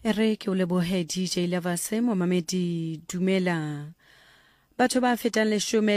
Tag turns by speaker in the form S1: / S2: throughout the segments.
S1: Ere ke o lebohe DJ Lavase Momamedi Dumela. Batho ba fetang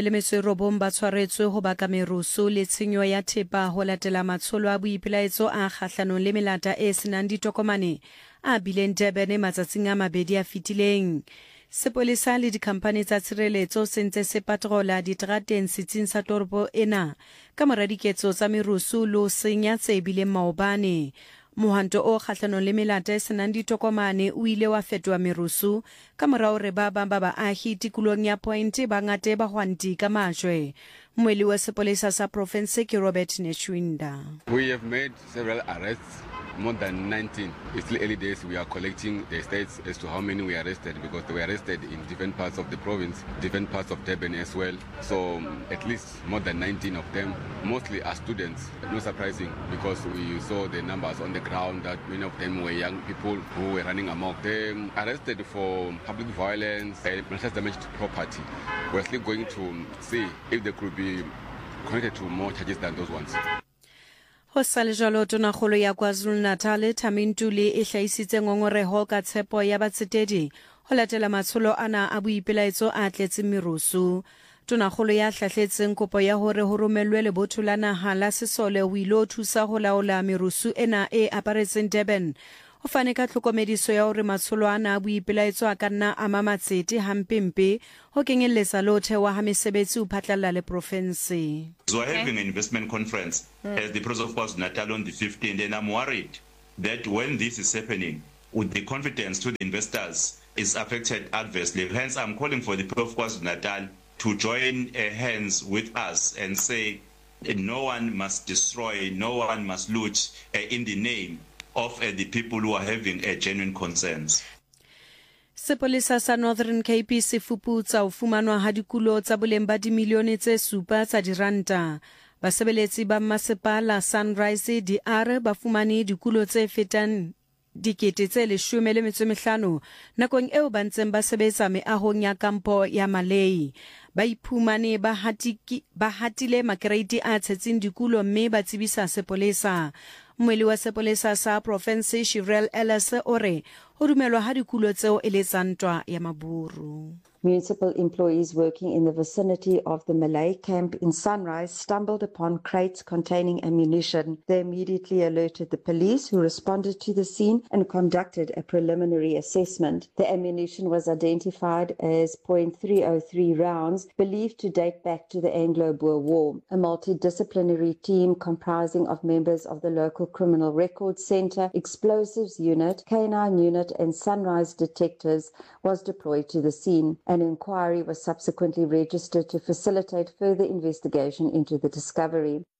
S1: 19 ba tshwaretswe ho baka merusu le tshenyo ya thepa ho latela matsholo a boipelaetso a kgahlanong le melata e senang ditokomane a bileng Durban matsatsing a mabedi a fetileng. Sepolesa le dikhampani tsa tshireletso sentse se patrola diterateng setsing sa toropo ena ka mora diketso tsa merusu le ho senya tse bileng maobane. Mohanto o kgahlanong le melata e senang ditokomane o ile wa fetoha merusu ka morao re ba bang ba baahi tikolong ya Point ba ngate ba hwanti ka majwe. Moeli wa sepolesa sa province ke Robert Neshwinda.
S2: We have made several arrests, more than 19. It's still early days. We are collecting the stats as to how many we arrested because they were arrested in different parts of the province, different parts of Durban as well. So at least more than 19 of them, mostly are students. Not surprising because we saw the numbers on the ground that many of them were young people who were running amok. They arrested for public violence and malicious damage to property. We're still going to see if they could be connected to more charges than those ones.
S1: Ho sale jalo tonakgolo ya KwaZulu-Natal Thamintuli e hlahisitse ngongoreho ka tshepo ya batsetedi ho latela matsholo ana a boipelaetso a tletseng merusu. Tonakgolo ya hlahletseng kopo ya hore ho romellwe lebotho la naha la sesole ho ilo thusa ho laola merusu ena e aparetseng Durban. O fane ka tlhokomediso ya hore matsholo ana a boipelaetso a ka nna a mamatsete hampempe ho kenyelletsa le ho thewa ha mesebetsi ho phatlalla le province.
S3: So we're having an investment conference as the Province of KwaZulu-Natal on the 15th, and I'm worried that when this is happening, with the confidence to the investors is affected adversely. Hence, I'm calling for the Province of KwaZulu-Natal to join hands with us and say no one must destroy, no one must loot in the name of the people who are having genuine concerns.
S1: Sepolesa sa Northern Cape se fuputsa ho fumanwa ha dikulo tsa boleng ba dimilione tse 7 tsa diranta. Basebeletsi ba masepala Sunrise DR ba fumane dikulo tse fetang dikete tse 15 nakong eo ba ntseng ba sebetsa meahong ya kampo ya Malay. Ba iphumane ba hatile makereiti a tshetseng dikulo mme ba tsebisa sepolesa. Moeli wa sepolesa sa province Shirel Ellis ore ho dumelwa ha dikulo tseo e le tsantwa ya maburu.
S4: Municipal employees working in the vicinity of the Malay camp in Sunrise stumbled upon crates containing ammunition. They immediately alerted the police, who responded to the scene and conducted a preliminary assessment. The ammunition was identified as .303 rounds, believed to date back to the Anglo-Boer War. A multidisciplinary team comprising of members of the local Criminal Records Centre, Explosives Unit, K9 Unit and Sunrise detectives was deployed to the scene. An inquiry was subsequently registered to facilitate further investigation into the discovery.